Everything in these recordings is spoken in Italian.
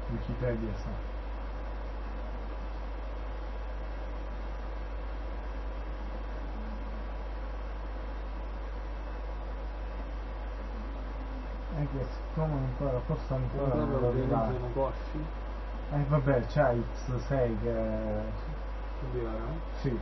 Wikipedia sa. È che siccome ancora, forse ancora non lo organizzano arrivato. corsi Vabbè, c'è X6 che... di ora. Sì.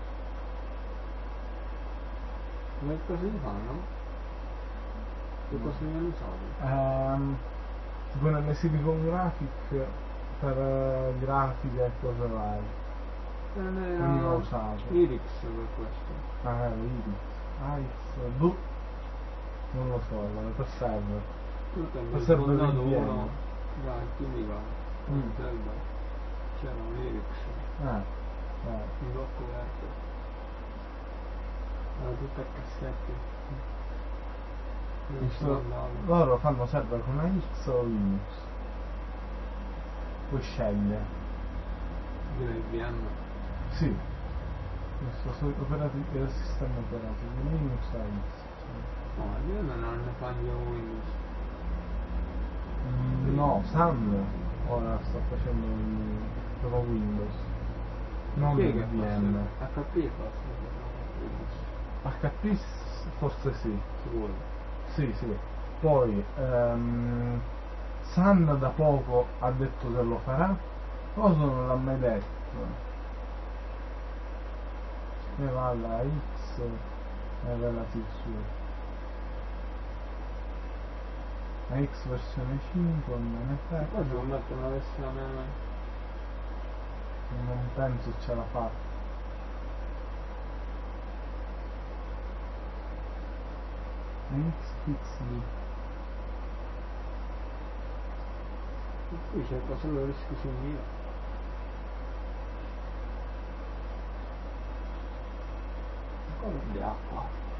Che cosa si fanno? Che cosa viene usato? Tipo nelle Silicon Graphic per grafica e cose varie. Veniva usato. Irix per questo. Iris. Iris. Non lo so, per server. Per server smontato VPN. uno da chimica in server. C'era un Irix. Un blocco verde. Era tutto a cassetti. Loro fanno server con AX o Linux. Puoi scegliere. Direi VM. Sì. Questo sistema operativo Linux e AX. No, io non ne fanno Windows. No, Sun ora sta facendo proprio Windows. Non il VM. HP fa HP forse sì. sicuro. Sì. Poi Sun da poco ha detto che lo farà. Cosa non l'ha mai detto. Ne va alla X e relative suo. X versione 5 non ne fa. Poi devo mettere una versione. Non penso ce l'ha fatta. XPXD. E qui cerco solo le discussioni mie. Come di acqua.